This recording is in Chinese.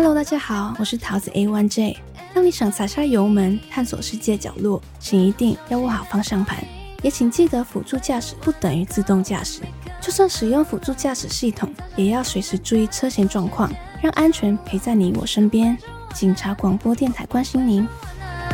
Hello， 大家好，我是桃子 A1J。当你想踩下油门探索世界角落，请一定要握好方向盘，也请记得辅助驾驶不等于自动驾驶。就算使用辅助驾驶系统，也要随时注意车前状况，让安全陪在你我身边。警察广播电台关心您。